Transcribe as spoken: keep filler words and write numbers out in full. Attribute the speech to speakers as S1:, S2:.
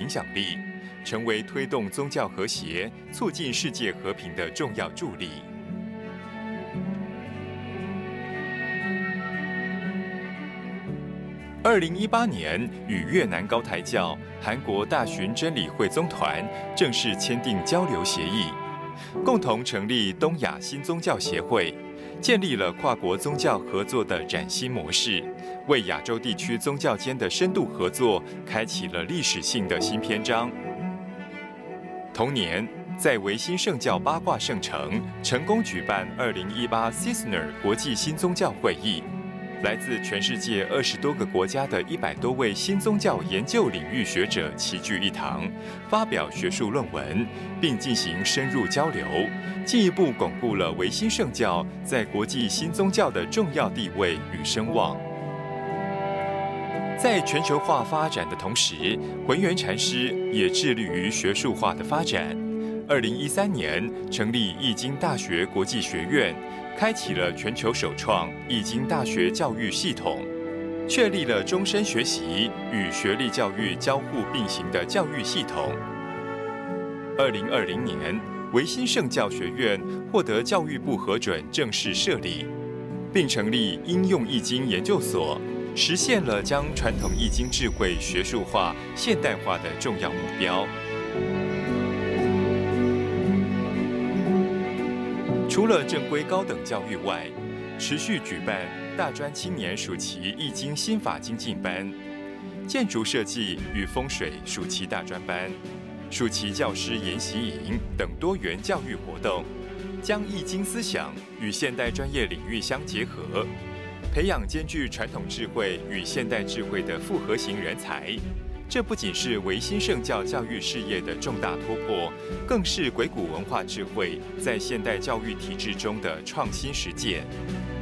S1: 影响力，成为推动宗教和谐、促进世界和平的重要助力。二零一八年，与越南高台教、韩国大巡真理会宗团正式签订交流协议，共同成立东亚新宗教协会，建立了跨国宗教合作的崭新模式，为亚洲地区宗教间的深度合作开启了历史性的新篇章。同年，在维新圣教八卦圣城成功举办二零一八 C I S N E R 国际新宗教会议。来自全世界二十多个国家的一百多位新宗教研究领域学者齐聚一堂，发表学术论文，并进行深入交流，进一步巩固了维新圣教在国际新宗教的重要地位与声望。在全球化发展的同时，浑元禅师也致力于学术化的发展。二零一三年成立易经大学国际学院，开启了全球首创易经大学教育系统，确立了终身学习与学历教育交互并行的教育系统。二零二零年，维新圣教学院获得教育部核准正式设立，并成立应用易经研究所，实现了将传统易经智慧学术化、现代化的重要目标。除了正规高等教育外，持续举办大专青年暑期易经心法精进班、建筑设计与风水暑期大专班、暑期教师研习营等多元教育活动，将易经思想与现代专业领域相结合，培养兼具传统智慧与现代智慧的复合型人才。这不仅是维新圣教教育事业的重大突破，更是鬼谷文化智慧在现代教育体制中的创新实践。